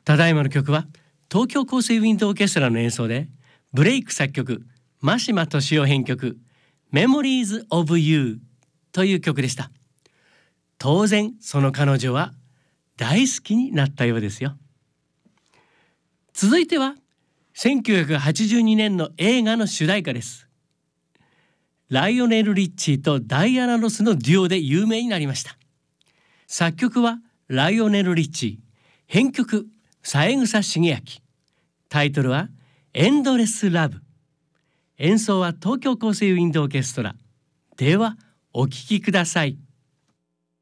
ただいまの曲は東京高生ウィンドオーケストラの演奏で、ブレイク作曲、真島俊夫編曲、Memories of You という曲でした。当然その彼女は大好きになったようですよ。続いては1982年の映画の主題歌です。ライオネル・リッチーとダイアナ・ロスのデュオで有名になりました。作曲はライオネル・リッチー、編曲三枝茂明、タイトルはエンドレス・ラブ。演奏は東京高生ウィンドオーケストラ。ではお聴きください。